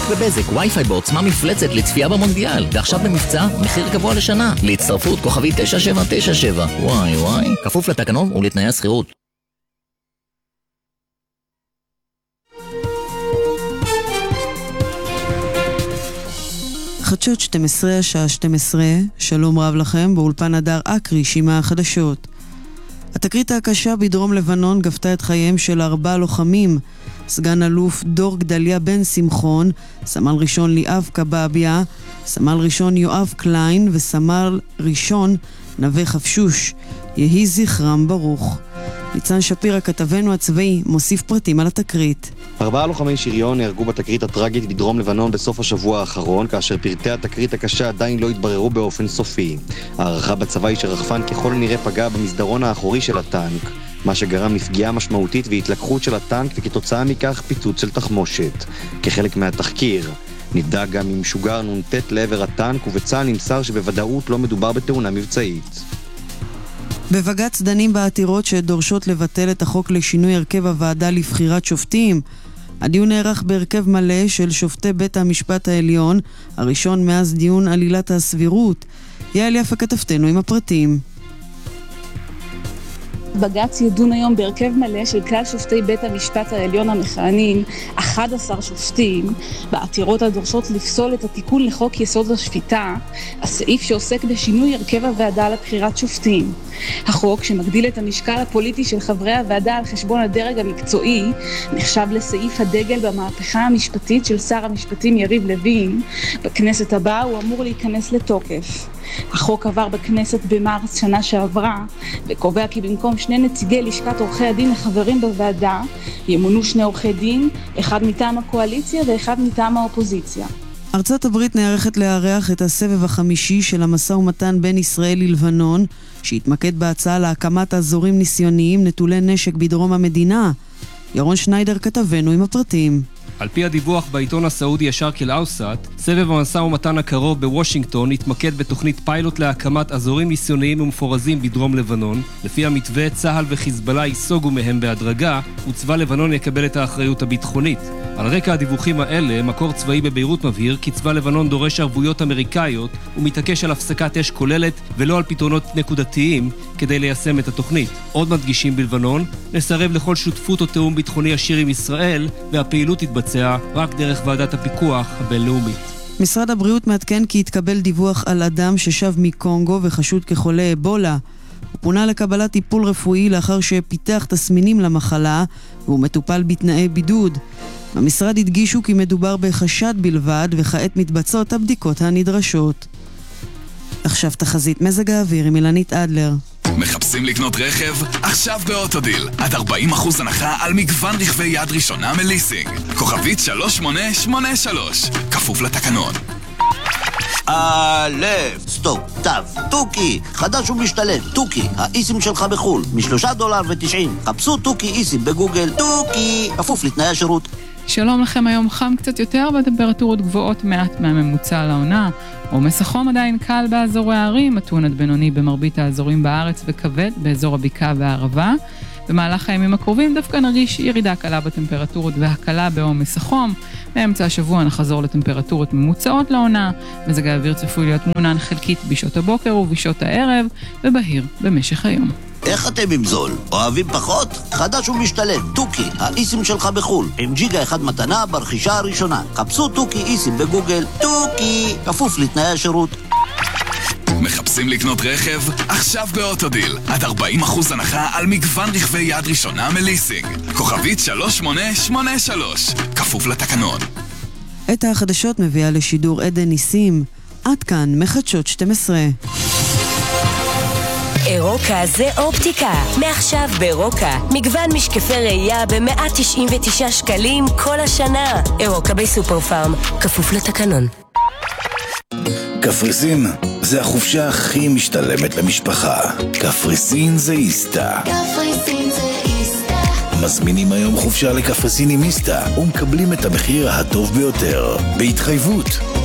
בבזק, וי-פיי בעוצמה מפלצת לצפייה במונדיאל. ועכשיו במבצע, מחיר גבוה לשנה. להצטרפות כוכבי 9797. וואי, כפוף לתקנון ולתנאי השכירות. חדשות 12, השעה 12, שלום רב לכם, באולפן הדר אקרי, שימה החדשות. התקרית הקשה בדרום לבנון גפתה את חייהם של 4 לוחמים, סגן אלוף דור גדליה בן שמחון, סמל ראשון ליאב קבאביה, סמל ראשון יואב קליין וסמל ראשון נווה חפשוש. יהי זכרם ברוך. ניצן שפירא כתבנו הצבאי מוסיף פרטים על התקרית. 4 לוחמי שריון נהרגו בתקרית הטרגית בדרום לבנון בסוף השבוע האחרון, כאשר פרטי התקרית הקשה עדיין לא התבררו באופן סופי. הערכה בצבא היא שרחפן ככל הנראה פגע במסדרון האחורי של הטנק, מה שגרם לפגיעה משמעותית והתלקחות של הטנק וכתוצאה מכך פיצוץ של תחמושת. כחלק מהתחקיר נבדק גם אם שוגר נונטט לעבר הטנק, ובצה"ל נמסר שבוודאות לא מדובר בתאונה מבצעית. בבג"ץ דנים בעתירות שדורשות לבטל את החוק לשינוי הרכב הוועדה לבחירת שופטים. הדיון נערך בהרכב מלא של שופטי בית המשפט העליון, הראשון מאז דיון עלילת הסבירות. יעל יפה כתבתנו עם הפרטים. בג"ץ ידון היום בהרכב מלא של כלל שופטי בית המשפט העליון המכהנים, 11 שופטים, בעתירות הדורשות לפסול את התיקון לחוק יסוד השפיטה, הסעיף שעוסק בשינוי הרכב הוועדה לבחירת שופטים. החוק, שמגדיל את המשקל הפוליטי של חברי הוועדה על חשבון הדרג המקצועי, נחשב לסעיף הדגל במהפכה המשפטית של שר המשפטים יריב לוין. בכנסת הבאה הוא אמור להיכנס לתוקף. החוק עבר בכנסת במרץ שנה שעברה, וקובע כי במקום 2 נציגי לשכת עורכי הדין לחברים בוועדה, ימונו 2 עורכי דין, אחד מטעם הקואליציה ואחד מטעם האופוזיציה. ארצות הברית נערכת לארח את הסבב החמישי של המשא ומתן בין ישראל ללבנון, שהתמקד בהצעה להקמת אזורים ניסיוניים נטולי נשק בדרום המדינה. ירון שניידר כתבנו עם הפרטים. על פי הדיווח בעיתון הסעודי ישרק אל-אוסט, סבב המשא ומתן הקרוב בוושינגטון התמקד בתוכנית פיילוט להקמת אזורים ניסיוניים ומפורזים בדרום לבנון. לפי המתווה, צה"ל וחיזבאללה ייסוגו מהם בהדרגה, וצבא לבנון יקבל את האחריות הביטחונית. על רקע הדיווחים האלה, מקור צבאי בביירות מבהיר כי צבא לבנון דורש ערבויות אמריקאיות ומתעקש על הפסקת אש כוללת ולא על פתרונות נקודתיים כדי ליישם את התוכנית. עוד מדגישים בלבנון, נסרב לכל שותפות או תאום ביטחוני ישיר עם ישראל, והפעילות תתבצע רק דרך ועדת הפיקוח הבינלאומית. משרד הבריאות מעדכן כי התקבל דיווח על אדם ששב מקונגו וחשוד כחולה אבולה. הוא פונה לקבלת טיפול רפואי לאחר שפיתח תסמינים למחלה, והוא מטופל בתנאי בידוד. המשרד הדגישו כי מדובר בחשד בלבד, וכעת מתבצעות הבדיקות הנדרשות. עכשיו תחזית מזג האוויר עם אילנית אדלר. מחפשים לקנות רכב? עכשיו באוטודיל. עד 40% הנחה על מגוון רכבי יד ראשונה מליסינג. כוכבית 3883. כפוף לתקנון. סטופ, תו, טוקי, חדש ומשתלם, טוקי, האיסים שלך בחול, $3.90. חפשו טוקי איסים בגוגל, טוקי, כפוף לתנאי השירות. שלום לכם, היום חם קצת יותר והטמפרטורות גבוהות מעט מהממוצע לעונה. עומס החום עדיין קל באזורי הערים, מתון עד בינוני במרבית האזורים בארץ וכבד באזור הבקעה והערבה. במהלך הימים הקרובים דווקא נרגיש ירידה קלה בטמפרטורות והקלה בעומס החום. באמצע השבוע נחזור לטמפרטורות ממוצעות לעונה. מזג האוויר צפוי להיות מעונן חלקית בשעות הבוקר ובשעות הערב, ובהיר במשך היום. איך אתם עם זול? אוהבים פחות? חדש ומשתלם, טוקי, האיסים שלך בחול, עם ג'יגה 1 מתנה ברכישה הראשונה. חפשו טוקי איסים בגוגל, טוקי, כפוף לתנאי השירות. מחפשים לקנות רכב? עכשיו באוטודיל. עד 40% הנחה על מגוון רכבי יד ראשונה מליסינג. כוכבית 3883. כפוף לתקנון. את החדשות מביאה לשידור עדן ניסים. עד כאן מחדשות 12. אירוקה זה אופטיקה. מעכשיו באירוקה מגוון משקפי ראייה ב-199 שקלים כל השנה. אירוקה בסופר פארם, כפוף לתקנון. קפריסין זה החופשה הכי משתלמת למשפחה. קפריסין זה איסטה. קפריסין זה איסטה. מזמינים היום חופשה לקפריסין עם איסטה ומקבלים את המחיר הטוב ביותר בהתחייבות.